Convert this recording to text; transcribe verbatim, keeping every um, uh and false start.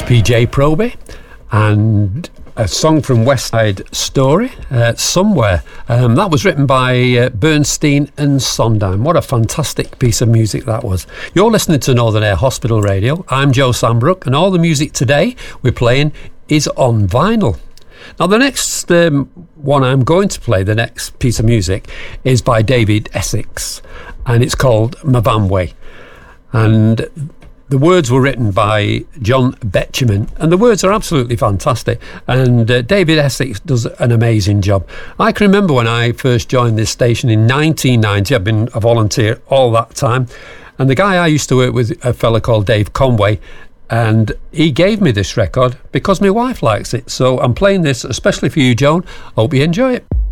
P J Proby and a song from West Side Story, uh, Somewhere. Um, that was written by uh, Bernstein and Sondheim. What a fantastic piece of music that was. You're listening to Northern Air Hospital Radio. I'm Joe Sambrook, and all the music today we're playing is on vinyl. Now, the next um, one I'm going to play, the next piece of music, is by David Essex, and it's called Mavamwe. And the words were written by John Betjeman, and the words are absolutely fantastic. And uh, David Essex does an amazing job. I can remember when I first joined this station in nineteen ninety. I've been a volunteer all that time. And the guy I used to work with, a fella called Dave Conway, and he gave me this record because my wife likes it. So I'm playing this especially for you, Joan. Hope you enjoy it.